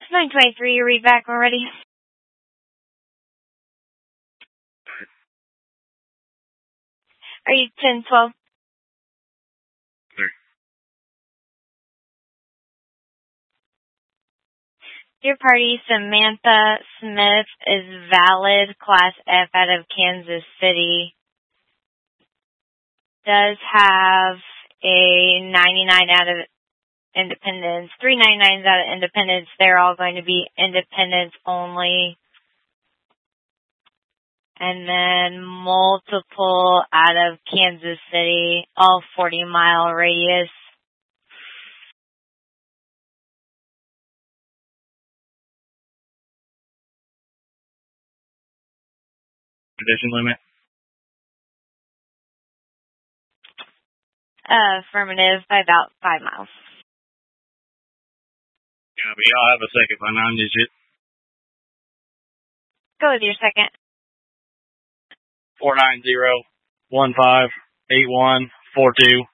923, read back when ready. Are you 1012? Sure. Dear party, Samantha Smith is valid, Class F out of Kansas City. Does have a 99 out of Independence, 3 99s out of Independence. They're all going to be Independence only. And then multiple out of Kansas City, all 40-mile radius. Condition limit? Affirmative by about 5 miles. Copy. I'll have a second by 9-digit. Go with your second. 490-158142.